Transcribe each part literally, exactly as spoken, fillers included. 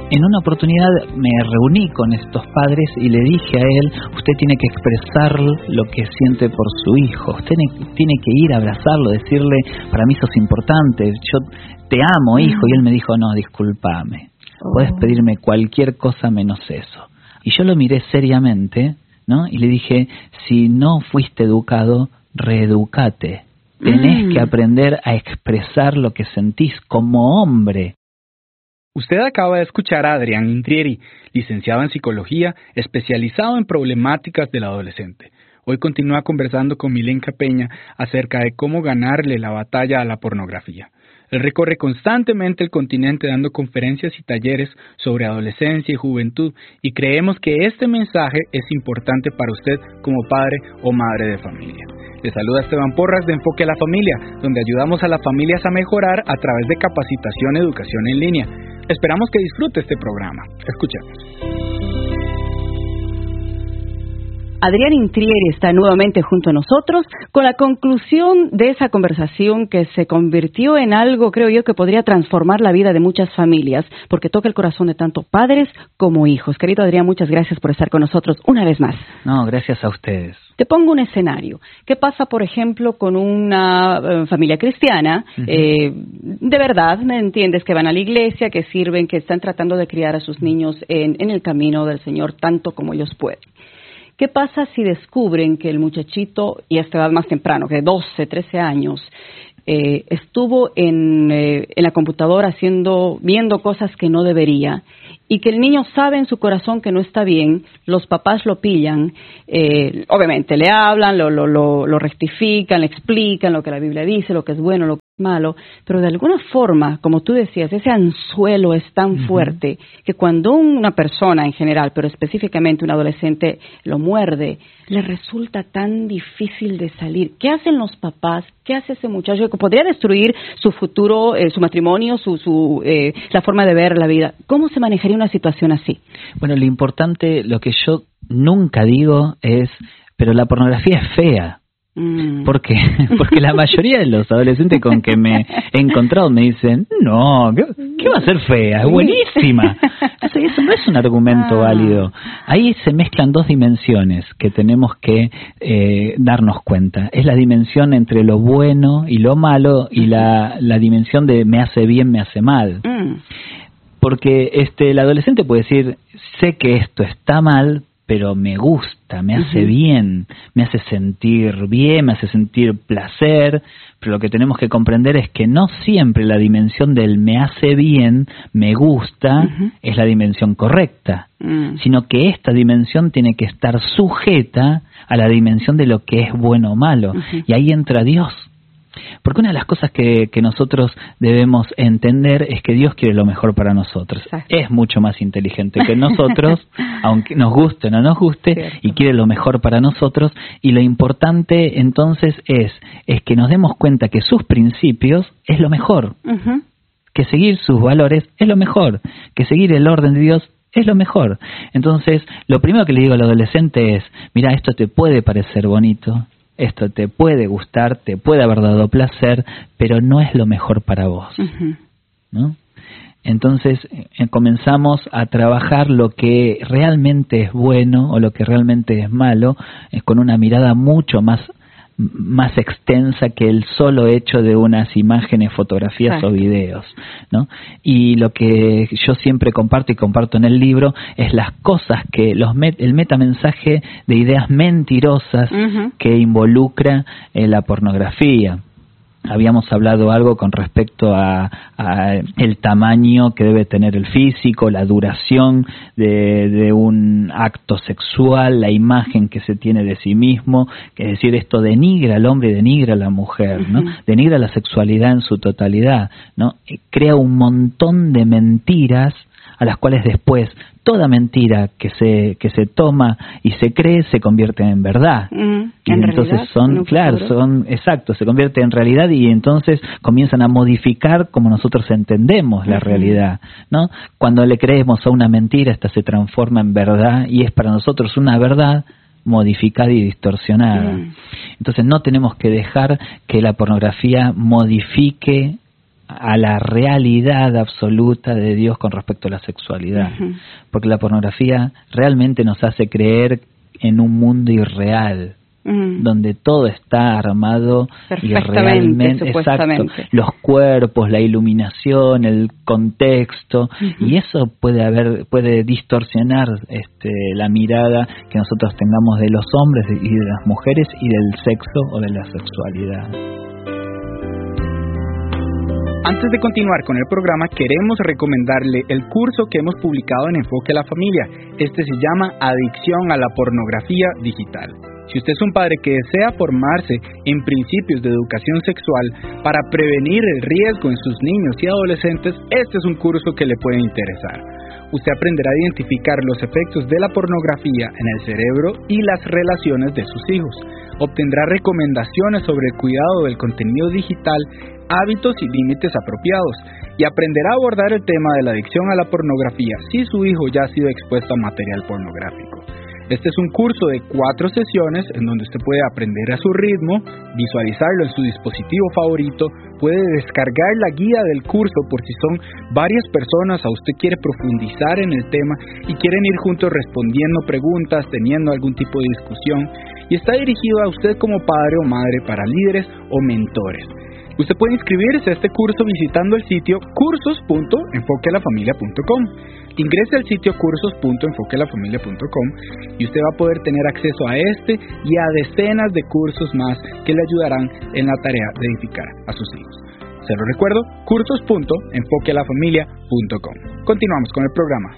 en una oportunidad me reuní con estos padres y le dije a él, usted tiene que expresar lo que siente por su hijo, usted tiene que ir a abrazarlo, decirle, para mí sos importante, yo te amo, hijo. Y él me dijo, no, discúlpame, oh. Podés pedirme cualquier cosa menos eso. Y yo lo miré seriamente, ¿no? Y le dije, si no fuiste educado, reeducate. Tenés mm. que aprender a expresar lo que sentís como hombre. Usted acaba de escuchar a Adrián Intrieri, licenciado en Psicología, especializado en problemáticas del adolescente. Hoy continúa conversando con Milenka Peña acerca de cómo ganarle la batalla a la pornografía. Él recorre constantemente el continente dando conferencias y talleres sobre adolescencia y juventud, y creemos que este mensaje es importante para usted como padre o madre de familia. Le saluda Esteban Porras de Enfoque a la Familia, donde ayudamos a las familias a mejorar a través de capacitación y educación en línea. Esperamos que disfrute este programa. Escuchemos. Adrián Intrieri está nuevamente junto a nosotros con la conclusión de esa conversación que se convirtió en algo, creo yo, que podría transformar la vida de muchas familias, porque toca el corazón de tanto padres como hijos. Querido Adrián, muchas gracias por estar con nosotros una vez más. No, gracias a ustedes. Te pongo un escenario. ¿Qué pasa, por ejemplo, con una eh, familia cristiana? Uh-huh. Eh, de verdad, ¿me entiendes? Que van a la iglesia, que sirven, que están tratando de criar a sus niños en, en el camino del Señor tanto como ellos pueden. ¿Qué pasa si descubren que el muchachito, y a esta edad más temprano, que doce, trece años, eh, estuvo en, eh, en la computadora haciendo, viendo cosas que no debería, y que el niño sabe en su corazón que no está bien, los papás lo pillan, eh, obviamente le hablan, lo, lo, lo, lo rectifican, le explican lo que la Biblia dice, lo que es bueno, lo que es malo, pero de alguna forma, como tú decías, ese anzuelo es tan uh-huh. fuerte que cuando una persona en general, pero específicamente un adolescente, lo muerde, le resulta tan difícil de salir. ¿Qué hacen los papás? ¿Qué hace ese muchacho que podría destruir su futuro, eh, su matrimonio, su, su eh, la forma de ver la vida? ¿Cómo se manejaría una situación así? Bueno, lo importante, lo que yo nunca digo es, pero la pornografía es fea. Mm. ¿Por qué? Porque la mayoría de los adolescentes con que me he encontrado me dicen, no, ¿qué, qué va a ser fea? Es buenísima. Entonces, eso no es un argumento ah. válido. Ahí se mezclan dos dimensiones que tenemos que eh, darnos cuenta. Es la dimensión entre lo bueno y lo malo y la, la dimensión de me hace bien, me hace mal. Mm. Porque este, el adolescente puede decir, sé que esto está mal, pero me gusta, me hace uh-huh. bien, me hace sentir bien, me hace sentir placer, pero lo que tenemos que comprender es que no siempre la dimensión del me hace bien, me gusta, uh-huh. es la dimensión correcta, uh-huh. sino que esta dimensión tiene que estar sujeta a la dimensión de lo que es bueno o malo, uh-huh. y ahí entra Dios. Porque una de las cosas que, que nosotros debemos entender es que Dios quiere lo mejor para nosotros. Exacto. Es mucho más inteligente que nosotros, aunque nos guste o no nos guste, cierto. Y quiere lo mejor para nosotros. Y lo importante entonces es, es que nos demos cuenta que sus principios es lo mejor, uh-huh. que seguir sus valores es lo mejor, que seguir el orden de Dios es lo mejor. Entonces, lo primero que le digo al adolescente es, mira, esto te puede parecer bonito, esto te puede gustar, te puede haber dado placer, pero no es lo mejor para vos, uh-huh. ¿no? Entonces eh, comenzamos a trabajar lo que realmente es bueno o lo que realmente es malo, eh, con una mirada mucho más más extensa que el solo hecho de unas imágenes, fotografías Exacto. o videos, ¿no? Y lo que yo siempre comparto y comparto en el libro es las cosas que los met, el metamensaje de ideas mentirosas uh-huh. que involucra eh, la pornografía. Habíamos hablado algo con respecto a, a el tamaño que debe tener el físico, la duración de, de un acto sexual, la imagen que se tiene de sí mismo, que es decir, esto denigra al hombre y denigra a la mujer, ¿no? Uh-huh. Denigra la sexualidad en su totalidad, ¿no? Crea un montón de mentiras a las cuales después toda mentira que se que se toma y se cree se convierte en verdad. Mm, y en entonces realidad, son, claro, futuro. son, exacto, se convierte en realidad y entonces comienzan a modificar como nosotros entendemos la uh-huh. realidad, ¿no? Cuando le creemos a una mentira, esta se transforma en verdad y es para nosotros una verdad modificada y distorsionada. Mm. Entonces no tenemos que dejar que la pornografía modifique a la realidad absoluta de Dios con respecto a la sexualidad. Uh-huh. Porque la pornografía realmente nos hace creer en un mundo irreal, uh-huh. donde todo está armado y realmente, exacto, los cuerpos, la iluminación, el contexto, uh-huh. y eso puede haber, puede distorsionar este, la mirada que nosotros tengamos de los hombres y de las mujeres y del sexo o de la sexualidad. Antes de continuar con el programa, queremos recomendarle el curso que hemos publicado en Enfoque a la Familia. Este se llama Adicción a la Pornografía Digital. Si usted es un padre que desea formarse en principios de educación sexual para prevenir el riesgo en sus niños y adolescentes, este es un curso que le puede interesar. Usted aprenderá a identificar los efectos de la pornografía en el cerebro y las relaciones de sus hijos. Obtendrá recomendaciones sobre el cuidado del contenido digital, hábitos y límites apropiados, y aprenderá a abordar el tema de la adicción a la pornografía si su hijo ya ha sido expuesto a material pornográfico. Este es un curso de cuatro sesiones en donde usted puede aprender a su ritmo, visualizarlo en su dispositivo favorito, puede descargar la guía del curso por si son varias personas o usted quiere profundizar en el tema y quieren ir juntos respondiendo preguntas, teniendo algún tipo de discusión, y está dirigido a usted como padre o madre para líderes o mentores. Usted puede inscribirse a este curso visitando el sitio cursos punto enfoque a la familia punto com. Ingrese al sitio cursos punto enfoque a la familia punto com y usted va a poder tener acceso a este y a decenas de cursos más que le ayudarán en la tarea de edificar a sus hijos. Se lo recuerdo, cursos punto enfoque a la familia punto com. Continuamos con el programa.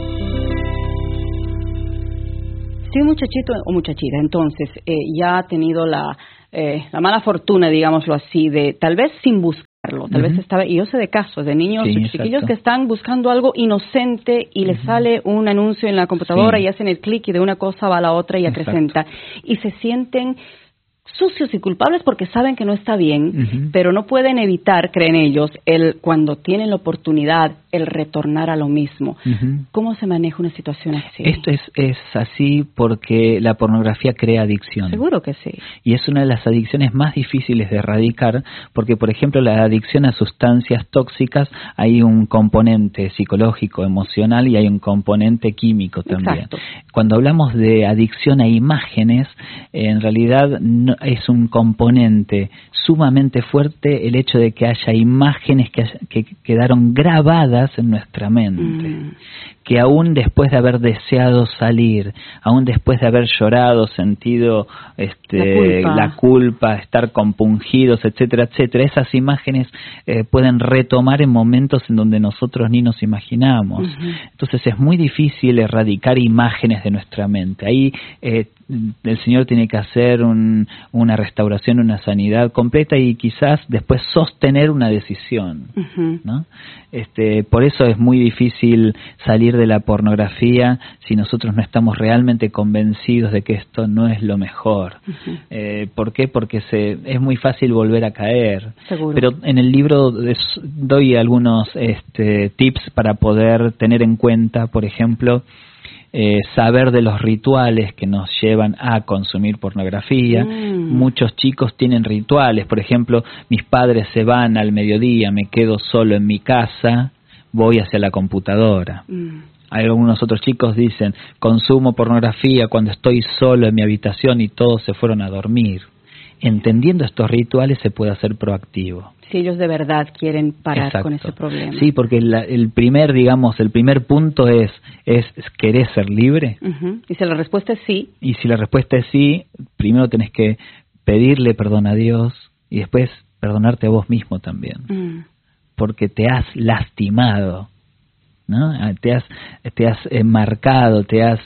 Si un muchachito o muchachita entonces eh, ya ha tenido la Eh, la mala fortuna, digámoslo así, de tal vez sin buscarlo, tal uh-huh. vez estaba, y yo sé de casos de niños sí, chiquillos exacto. que están buscando algo inocente y uh-huh. les sale un anuncio en la computadora sí. y hacen el clic y de una cosa va a la otra y acrecenta y se sienten sucios y culpables porque saben que no está bien, uh-huh. pero no pueden evitar, creen ellos, el cuando tienen la oportunidad, el retornar a lo mismo. Uh-huh. ¿Cómo se maneja una situación así? Esto es, es así porque la pornografía crea adicción. Seguro que sí. Y es una de las adicciones más difíciles de erradicar porque, por ejemplo, la adicción a sustancias tóxicas, hay un componente psicológico, emocional y hay un componente químico también. Exacto. Cuando hablamos de adicción a imágenes, en realidad no, es un componente sumamente fuerte el hecho de que haya imágenes que, que quedaron grabadas en nuestra mente, mm. que aún después de haber deseado salir, aún después de haber llorado, sentido este, la, culpa. la culpa, estar compungidos, etcétera, etcétera, esas imágenes eh, pueden retomar en momentos en donde nosotros ni nos imaginamos. Uh-huh. Entonces es muy difícil erradicar imágenes de nuestra mente. Ahí eh, el Señor tiene que hacer un, una restauración, una sanidad completa y quizás después sostener una decisión, uh-huh. ¿no? Este, por eso es muy difícil salir de la pornografía si nosotros no estamos realmente convencidos de que esto no es lo mejor. Uh-huh. Eh, ¿Por qué? Porque se, es muy fácil volver a caer. Seguro. Pero en el libro des, doy algunos este, tips para poder tener en cuenta, por ejemplo, Eh, saber de los rituales que nos llevan a consumir pornografía. Mm. Muchos chicos tienen rituales, por ejemplo, mis padres se van al mediodía, me quedo solo en mi casa, voy hacia la computadora. Mm. Algunos otros chicos dicen, consumo pornografía cuando estoy solo en mi habitación y todos se fueron a dormir. Entendiendo estos rituales se puede hacer proactivo. Si ellos de verdad quieren parar Exacto. con ese problema. Sí, porque la, el primer, digamos, el primer punto es, es ¿querés ser libre? Uh-huh. Y si la respuesta es sí. Y si la respuesta es sí, primero tenés que pedirle perdón a Dios y después perdonarte a vos mismo también. Uh-huh. Porque te has lastimado, ¿no? Te has, te has eh, marcado, te has,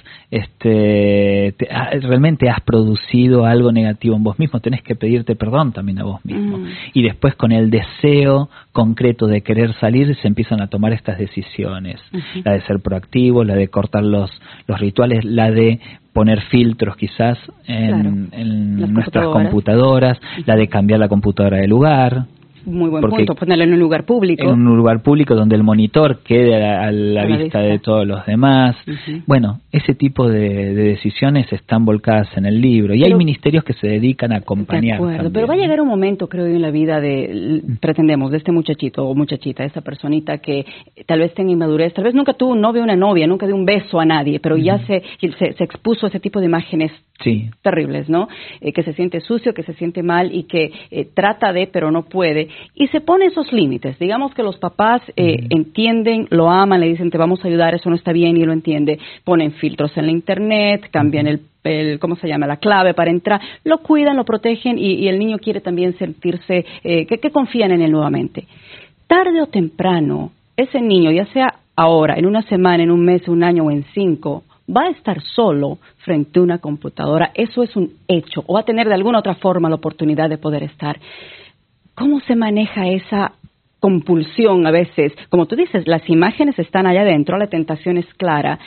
este, te, ha, realmente has producido algo negativo en vos mismo. Tenés que pedirte perdón también a vos mismo. Mm. Y después con el deseo concreto de querer salir se empiezan a tomar estas decisiones. Uh-huh. La de ser proactivo, la de cortar los, los rituales, la de poner filtros quizás en, claro. en nuestras computadoras, uh-huh. la de cambiar la computadora de lugar. Muy buen punto, ponerlo en un lugar público. En un lugar público donde el monitor quede a, a la, a vista, vista de todos los demás. Uh-huh. Bueno, ese tipo de, de decisiones están volcadas en el libro. Y pero, hay ministerios que se dedican a acompañar. De acuerdo, pero va a llegar un momento, creo yo, en la vida de, pretendemos, de este muchachito o muchachita, esta personita que tal vez tenga inmadurez, tal vez nunca tuvo un novio o una novia, nunca dio un beso a nadie, pero uh-huh. ya se, se, se expuso a ese tipo de imágenes sí. terribles, ¿no? Eh, que se siente sucio, que se siente mal y que eh, trata de, pero no puede. Y se pone esos límites. Digamos que los papás eh, uh-huh. entienden, lo aman, le dicen te vamos a ayudar, eso no está bien y lo entiende. Ponen filtros en la internet, cambian uh-huh. el, el, ¿cómo se llama? La clave para entrar. Lo cuidan, lo protegen y, y el niño quiere también sentirse, eh, que, que confían en él nuevamente. Tarde o temprano, ese niño, ya sea ahora, en una semana, en un mes, un año o en cinco, va a estar solo frente a una computadora. Eso es un hecho. O va a tener de alguna otra forma la oportunidad de poder estar. ¿Cómo se maneja esa compulsión a veces? Como tú dices, las imágenes están allá adentro, la tentación es clara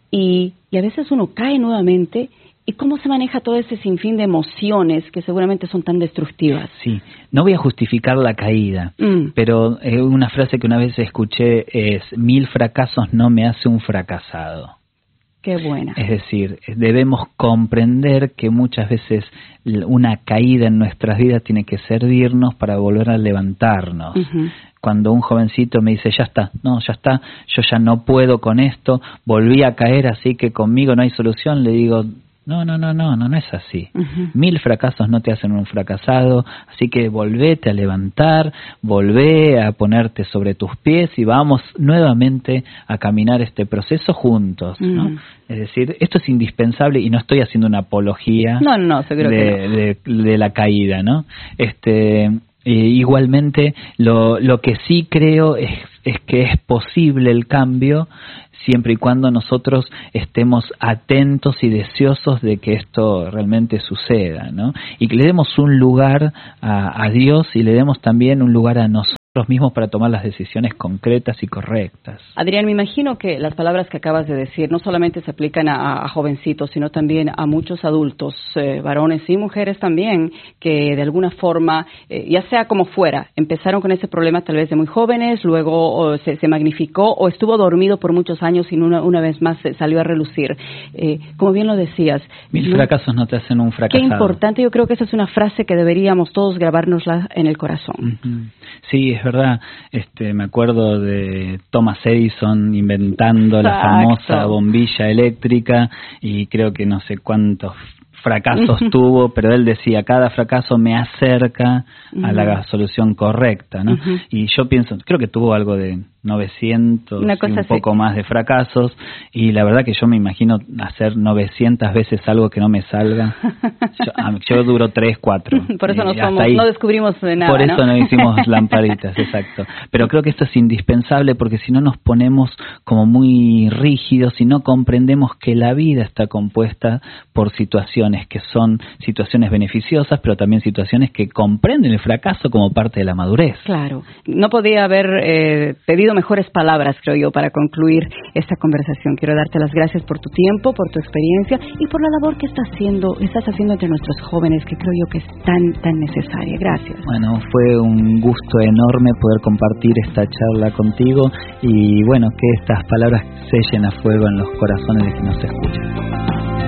y, y a veces uno cae nuevamente. ¿Y cómo se maneja todo ese sinfín de emociones que seguramente son tan destructivas? Sí, no voy a justificar la caída, mm. pero eh, una frase que una vez escuché es: mil fracasos no me hace un fracasado. Qué buena. Es decir, debemos comprender que muchas veces una caída en nuestras vidas tiene que servirnos para volver a levantarnos. Uh-huh. Cuando un jovencito me dice, ya está, no, ya está, yo ya no puedo con esto, volví a caer, así que conmigo no hay solución, le digo, no, no, no, no, no, no es así. Uh-huh. Mil fracasos no te hacen un fracasado, así que volvete a levantar, volvé a ponerte sobre tus pies y vamos nuevamente a caminar este proceso juntos, uh-huh. ¿no? Es decir, esto es indispensable y no estoy haciendo una apología no, no, seguro de, que no. de, de la caída, ¿no? Este, eh, igualmente, lo, lo que sí creo es, es que es posible el cambio siempre y cuando nosotros estemos atentos y deseosos de que esto realmente suceda, ¿no? Y que le demos un lugar a, a Dios y le demos también un lugar a nosotros mismos para tomar las decisiones concretas y correctas. Adrián, me imagino que las palabras que acabas de decir no solamente se aplican a, a jovencitos, sino también a muchos adultos, eh, varones y mujeres también, que de alguna forma, eh, ya sea como fuera, empezaron con ese problema tal vez de muy jóvenes, luego o se, se magnificó o estuvo dormido por muchos años y una, una vez más salió a relucir. Eh, como bien lo decías. Mil ¿no? fracasos no te hacen un fracasado. Qué importante, yo creo que esa es una frase que deberíamos todos grabárnosla en el corazón. Uh-huh. Sí, es verdad. Este, me acuerdo de Thomas Edison inventando Exacto. la famosa bombilla eléctrica y creo que no sé cuántos fracasos tuvo, pero él decía, cada fracaso me acerca uh-huh. a la solución correcta, ¿no? Uh-huh. Y yo pienso, creo que tuvo algo de novecientos y un así. poco más de fracasos, y la verdad que yo me imagino hacer novecientas veces algo que no me salga. Yo, yo duro tres, cuatro. Por eso no, somos, no descubrimos nada, Por eso ¿no? no hicimos lamparitas, exacto. Pero creo que esto es indispensable porque si no nos ponemos como muy rígidos y no comprendemos que la vida está compuesta por situaciones que son situaciones beneficiosas, pero también situaciones que comprenden el fracaso como parte de la madurez. Claro. No podía haber eh, pedido mejores palabras, creo yo, para concluir esta conversación. Quiero darte las gracias por tu tiempo, por tu experiencia y por la labor que estás haciendo, estás haciendo entre nuestros jóvenes, que creo yo que es tan, tan necesaria. Gracias. Bueno, fue un gusto enorme poder compartir esta charla contigo y bueno, que estas palabras sellen a fuego en los corazones de quienes nos escuchan.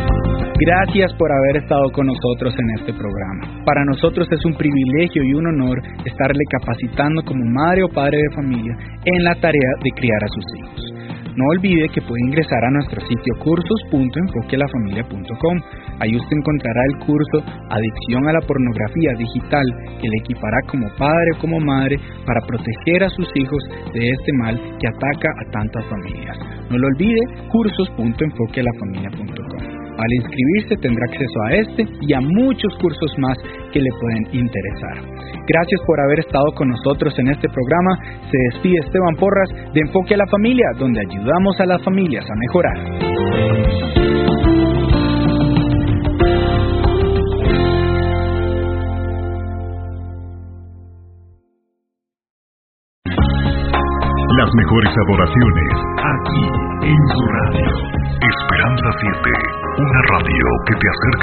Gracias por haber estado con nosotros en este programa. Para nosotros es un privilegio y un honor estarle capacitando como madre o padre de familia en la tarea de criar a sus hijos. No olvide que puede ingresar a nuestro sitio cursos punto enfoque a la familia punto com. Ahí usted encontrará el curso Adicción a la pornografía digital, que le equipará como padre o como madre para proteger a sus hijos de este mal que ataca a tantas familias. No lo olvide, cursos punto enfoque a la familia punto com. Al inscribirse tendrá acceso a este y a muchos cursos más que le pueden interesar. Gracias por haber estado con nosotros en este programa. Se despide Esteban Porras de Enfoque a la Familia, donde ayudamos a las familias a mejorar. Las mejores adoraciones aquí en su radio. Esperanza siete, una radio que te acerca